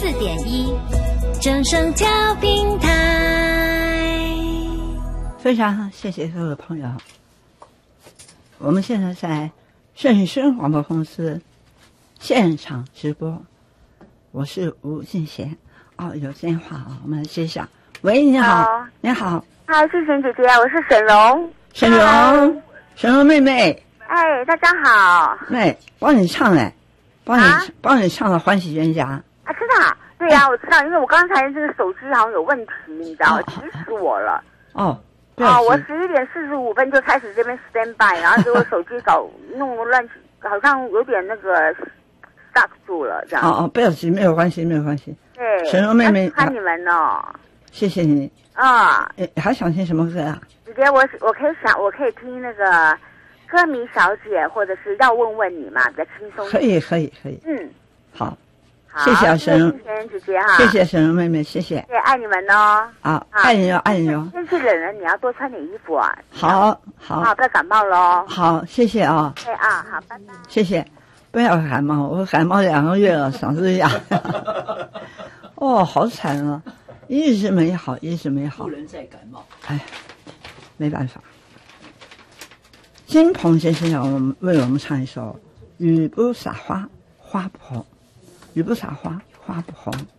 94.1正声调频台。 非常谢谢各位朋友，我们现在在顺声广播公司现场直播，我是吴敬贤。有电话我们接上。喂，你好，你好， 嗨，敬贤姐姐，我是沈荣， 沈荣妹妹， 哎，大家好， 妹，帮你唱帮你唱了《欢喜冤家》 啊，真的啊？对呀，我知道，因为我刚才这个手机好像有问题，你知道，急死我了。 我 11点45分就开始这边 stand by， 然后结果手机弄乱，好像有点那个 stuck 住了，这样。 不要急，没有关系。 对， 沈荣妹妹， 看你们哦。 谢谢你。还想听什么歌啊？ 姐姐，我可以听那个歌迷小姐，或者是要问问你嘛，比较轻松。 可以。好，谢谢沈荣姐姐哈， 谢谢沈荣妹妹，谢谢。 对，爱你们哦。 爱你哦。 天气冷了，你要多穿点衣服啊。 好， 不要感冒喽。 好，谢谢啊。 对好，拜拜。 谢谢，不要感冒，我感冒2个月了，嗓子哑。好惨啊！一直没好。 不能再感冒。 没办法。金鹏先生为我们唱一首《雨不洒花，花不红》。雨不洒花，花不红。